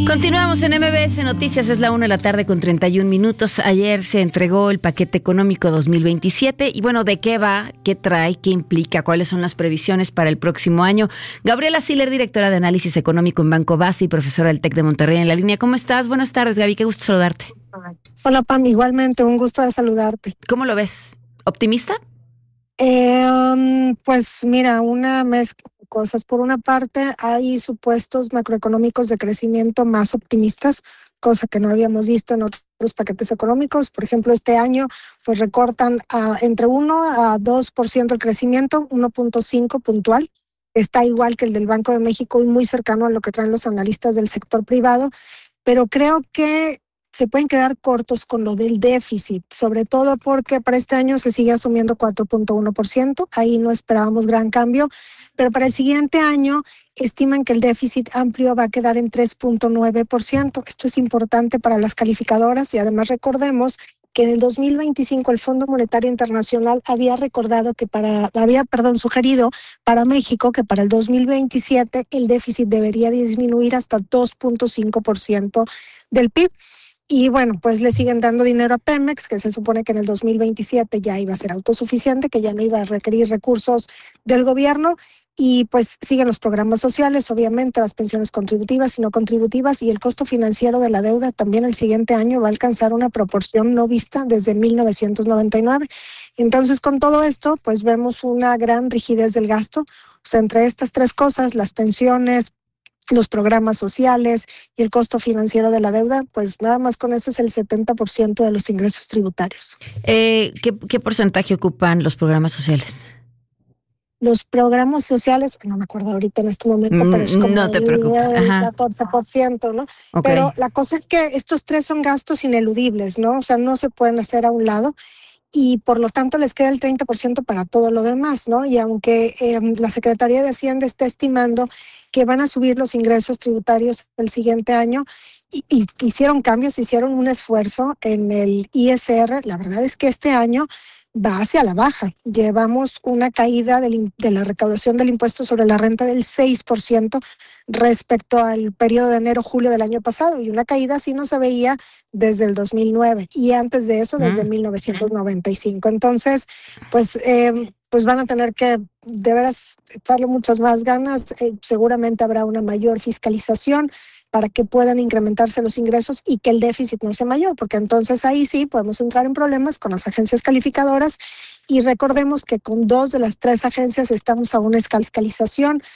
Continuamos en MBS Noticias, es la 1:31 PM. Ayer se entregó el paquete económico 2027 y bueno, ¿de qué va? ¿Qué trae? ¿Qué implica? ¿Cuáles son las previsiones para el próximo año? Gabriela Siller, directora de Análisis Económico en Banco Base y profesora del TEC de Monterrey en la línea. ¿Cómo estás? Buenas tardes, Gaby, qué gusto saludarte. Hola, Pam, igualmente, un gusto de saludarte. ¿Cómo lo ves? ¿Optimista? Pues mira, una mezcla de cosas. Por una parte, hay supuestos macroeconómicos de crecimiento más optimistas, cosa que no habíamos visto en otros paquetes económicos. Por ejemplo, este año pues recortan entre 1 a 2% el crecimiento, 1.5 puntual. Está igual que el del Banco de México y muy cercano a lo que traen los analistas del sector privado, pero creo que se pueden quedar cortos con lo del déficit, sobre todo porque para este año se sigue asumiendo 4.1%, ahí no esperábamos gran cambio, pero para el siguiente año estiman que el déficit amplio va a quedar en 3.9%. Esto es importante para las calificadoras y además recordemos que en el 2025 el Fondo Monetario Internacional había sugerido para México que para el 2027 el déficit debería disminuir hasta 2.5% del PIB. Y bueno, pues le siguen dando dinero a Pemex, que se supone que en el 2027 ya iba a ser autosuficiente, que ya no iba a requerir recursos del gobierno. Y pues siguen los programas sociales, obviamente, las pensiones contributivas y no contributivas, y el costo financiero de la deuda también el siguiente año va a alcanzar una proporción no vista desde 1999. Entonces, con todo esto, pues vemos una gran rigidez del gasto. O sea, entre estas tres cosas, las pensiones, los programas sociales y el costo financiero de la deuda, pues nada más con eso es el 70% de los ingresos tributarios. ¿Qué porcentaje ocupan los programas sociales? Los programas sociales, que no me acuerdo ahorita en este momento, pero es como no te preocupes. el 14%, ¿no? Okay. Pero la cosa es que estos tres son gastos ineludibles, ¿no? O sea, no se pueden hacer a un lado y por lo tanto les queda el 30% para todo lo demás, ¿no? Y aunque la Secretaría de Hacienda está estimando que van a subir los ingresos tributarios el siguiente año, y hicieron cambios, hicieron un esfuerzo en el ISR, la verdad es que este año va hacia la baja. Llevamos una caída de la recaudación del impuesto sobre la renta del 6% respecto al periodo de enero-julio del año pasado, y una caída así no se veía desde el 2009 y antes de eso desde 1995. Entonces, pues van a tener que de veras echarle muchas más ganas. Seguramente habrá una mayor fiscalización para que puedan incrementarse los ingresos y que el déficit no sea mayor, porque entonces ahí sí podemos entrar en problemas con las agencias calificadoras, y recordemos que con 2 de las 3 agencias estamos a una fiscalización